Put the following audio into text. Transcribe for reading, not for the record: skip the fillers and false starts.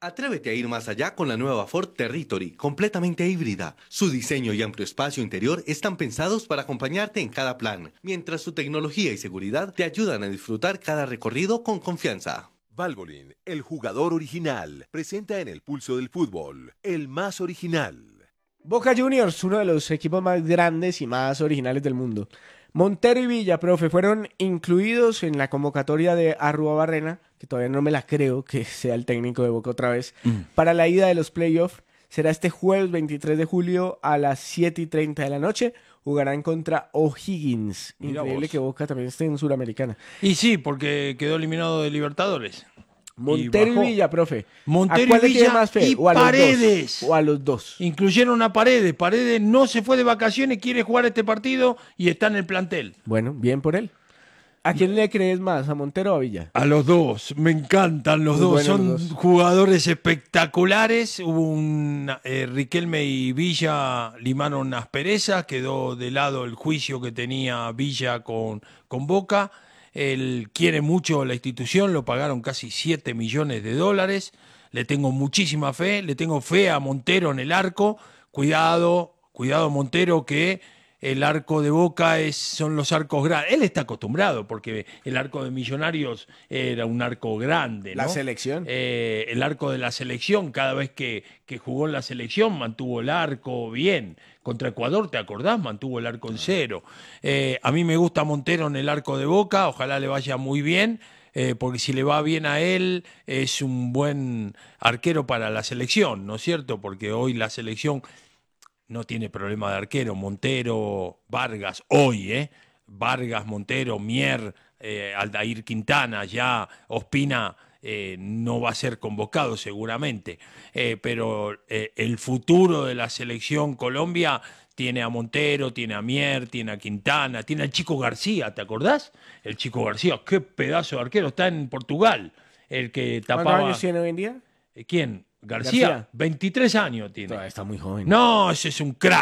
Atrévete a ir más allá con la nueva Ford Territory, completamente híbrida. Su diseño y amplio espacio interior están pensados para acompañarte en cada plan, mientras su tecnología y seguridad te ayudan a disfrutar cada recorrido con confianza. Valvoline, el jugador original, presenta en el pulso del fútbol, el más original. Boca Juniors, uno de los equipos más grandes y más originales del mundo. Montero y Villa, profe, fueron incluidos en la convocatoria de Arruabarrena, que todavía no me la creo que sea el técnico de Boca otra vez, para la ida de los playoffs. Será este jueves 23 de julio a las 7:30 de la noche. Jugarán contra O'Higgins. Mira Increíble vos. que Boca también esté en Suramericana. Y sí, porque quedó eliminado de Libertadores. Montero y bajó. Villa, profe. Montero ¿A cuál y le tiene Villa más fe? y ¿O a los Paredes. dos? ¿O a los dos? Incluyeron a Paredes. Paredes no se fue de vacaciones, quiere jugar este partido y está en el plantel. Bueno, bien por él. ¿A quién le crees más? ¿A Montero o a Villa? A los dos, me encantan los Muy dos, buenos son los dos. jugadores espectaculares. Hubo Riquelme y Villa limaron asperezas, quedó de lado el juicio que tenía Villa con Boca. Él quiere mucho la institución, lo pagaron casi 7 millones de dólares. Le tengo muchísima fe, le tengo fe a Montero en el arco. Cuidado Montero, que el arco de Boca son los arcos grandes. Él está acostumbrado porque el arco de Millonarios era un arco grande, ¿no? ¿La selección? El arco de la selección, cada vez que jugó en la selección mantuvo el arco bien. Contra Ecuador, ¿te acordás? Mantuvo el arco en cero. A mí me gusta Montero en el arco de Boca, ojalá le vaya muy bien. Porque si le va bien a él, es un buen arquero para la selección, ¿no es cierto? Porque hoy la selección no tiene problema de arquero. Montero, Vargas, hoy, Vargas, Montero, Mier, Aldair Quintana, ya Ospina no va a ser convocado seguramente. Pero el futuro de la selección Colombia tiene a Montero, tiene a Mier, tiene a Quintana, tiene al Chico García, ¿te acordás? El Chico García, qué pedazo de arquero, está en Portugal, el que tapaba... ¿Cuántos años tiene hoy en día? ¿Quién? García, 23 años tiene. Todavía está muy joven. No, ese es un crack.